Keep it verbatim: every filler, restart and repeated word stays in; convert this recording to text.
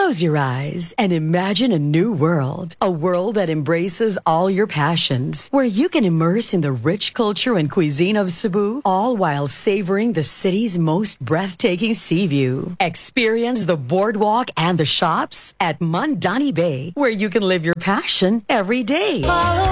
Close your eyes and imagine a new world. A world that embraces all your passions. Where you can immerse in the rich culture and cuisine of Cebu, all while savoring the city's most breathtaking sea view. Experience the boardwalk and the shops at Mandani Bay, where you can live your passion every day. Follow